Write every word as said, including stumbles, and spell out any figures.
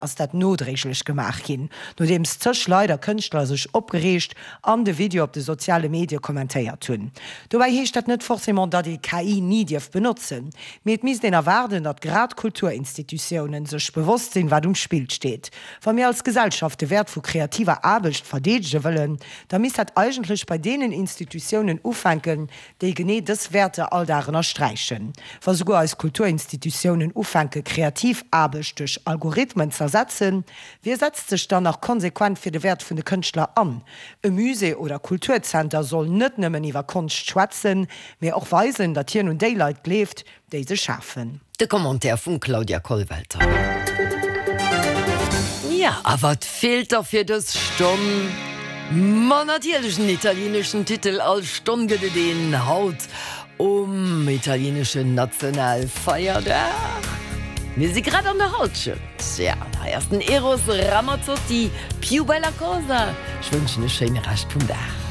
ass dat notregelech gemacht gin, no dems zech leider Kënchtler sech opgerecht an de Video op de soziale Medien kommentéiert hunn. Dobei heecht dat net forcément, dat die K I nie dief benutzen. Met mis den erwarten, dat grad Kulturinstitutionen sech bewusst sinn, wat um Spiel steht. Wa mir als Gesellschaft de Wert vu kreativer Abelcht verdege wollen, da mis dat eigentlich bei denen Institutionen ufenken, déi gené des Werte all darin erstreichen. Wa sogar als Kulturinstitutionen ufenke kreativ Abelcht durch Algorithmen zersetzen, wie setzt sich dann auch konsequent für den Wert von den Künstler an? Ein Musee oder Kulturcenter soll nicht nur über Kunst schwätzen, mehr auch weisen, dass hier nun Daylight lebt, die sie schaffen. Der Kommentar von Claudia Kollwelter. Ja, aber was fehlt dafür das Stumm? Man natürlichen italienischen Titel als Stunde den Haut um italienischen Nationalfeiertag. Wir sind gerade an der Haut. Ja, da ersten Eros Ramazzotti, più bella cosa. Ich wünsche eine schöne Rest vom Tag.